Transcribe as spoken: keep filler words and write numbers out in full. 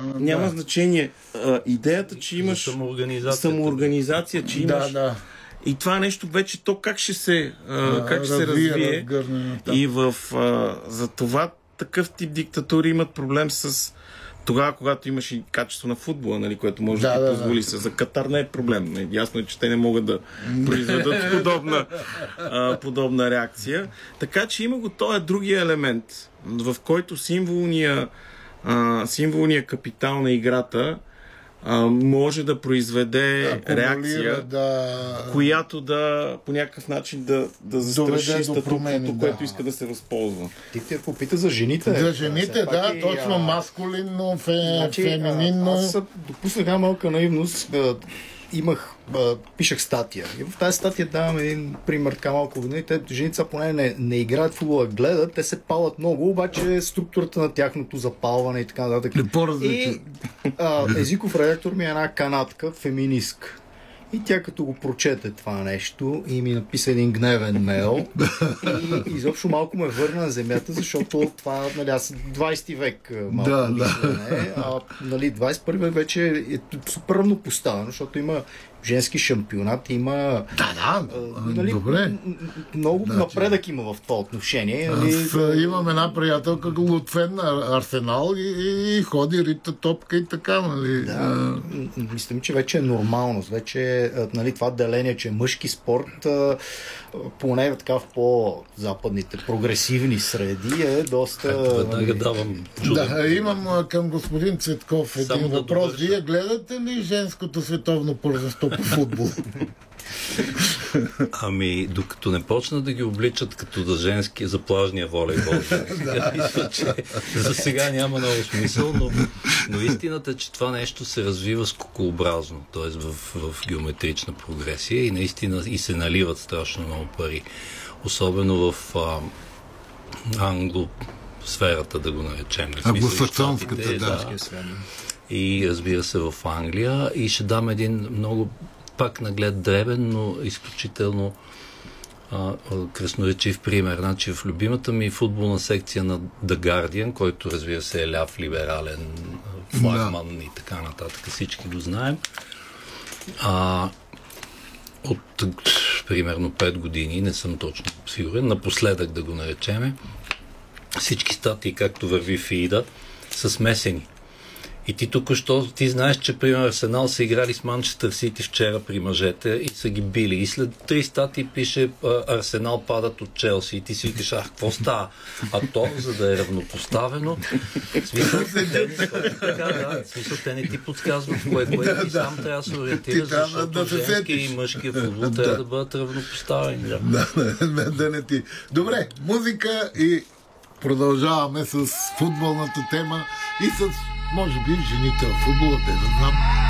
Няма да. значение. А, идеята, че имаш самоорганизация, че имаш... Да, да. И това нещо вече то как ще се, а, как ще се развие. И в, а, за това такъв тип диктатури имат проблем с тогава, когато имаш и качество на футбола, нали, което може да, да ти позволи да. се. За Катар не е проблем. Ясно е, че те не могат да произведат подобна, а, подобна реакция. Така че има го този другия елемент, в който символния, а, символния капитал на играта а, може да произведе Акумулира, реакция, да... която да по някакъв начин да, да застраши статуквото, което да. иска да се възползва. Ти те попита за жените. За жените, да, и, точно а... маскулинно, фе... значи, фемининно. Аз допуснах една малка наивност. Имах, а, пишах статия. И в тази статия давам един пример така малко. И те женица поне не, не играят футбола, гледат, те се палят много, обаче структурата на тяхното запалване и така нататък. И а, езиков редактор ми е една канадка, феминистка. И тя като го прочете това нещо и ми написа един гневен мейл и изобщо малко ме върна на земята, защото това, нали, аз двайсети век малко да, мислене, а нали, двайсет и първи век вече е супер равнопоставено, защото има женски шампионат, има да, да, нали, добре. Много да, напредък че... има в това отношение. Нали... Аз имам една приятелка Лутвен на Арсенал и, и ходи, рита топка и така, нали. Да, мисля, че вече е нормалност. Вече, нали, това деление, че мъжки спорт, поне така в по-западните прогресивни среди е доста... Веднага давам чудо. Да, имам към господин Цветков един Само въпрос. Да Вие гледате ли женското световно първенство по футбол? Ами, докато не почна да ги обличат като за женски, за плажния волейбол. Мисля, че за сега няма много смисъл, но, но истината е, че това нещо се развива скокообразно, т.е. в, в геометрична прогресия и наистина и се наливат страшно много пари. Особено в а, англосферата, да го наречем. Англосаксонската, да. да. И разбира се в Англия. И ще дам един много пак наглед дребен, но изключително а, красноречив пример. Значи в любимата ми футболна секция на The Guardian, който разбира се е ляв, либерален, флагман да. и така нататък, всички го знаем. А, от примерно пет години, не съм точно сигурен, напоследък да го наречеме, всички статии, както върви в фида, са смесени. И ти току-що, ти знаеш, че, примерно, Арсенал са играли с Манчестър Сити вчера при мъжете и са ги били. И след три статии пише Арсенал падат от Челси. И ти си викаш, ах, какво става? А то, за да е равнопоставено, смисъл, те не, така, да, смисъл, те не ти подсказват кое, кое ти сам трябва да се ориентираш, защото женския и мъжкия футбол трябва да бъдат равнопоставени. Да, да не ти. Добре, музика и продължаваме с футболната тема и с, може би, жените в футбола, те да знам.